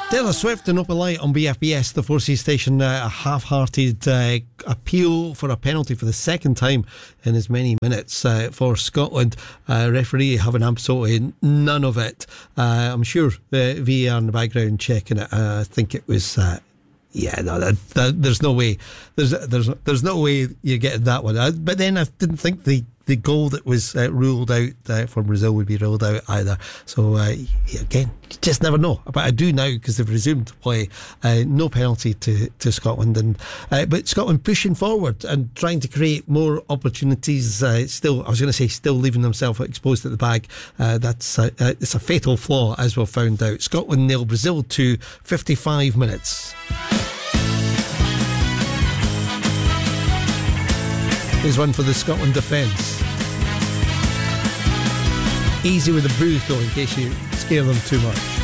Taylor Swift and Open Light on BFBS, the 4C station. A half-hearted appeal for a penalty for the second time in as many minutes for Scotland. Referee having absolutely none of it. I'm sure the VAR in the background checking it. I think it was... there's no way. There's no way you get that one. But then I didn't think the goal that was ruled out for Brazil would be ruled out either. So again, you just never know. But I do now because they've resumed play. No penalty to Scotland, but Scotland pushing forward and trying to create more opportunities. Still leaving themselves exposed at the back. It's a fatal flaw, as we've found out. Scotland nil, Brazil 2, 55 minutes. Here's one for the Scotland defence. Easy with the booze though, in case you scare them too much.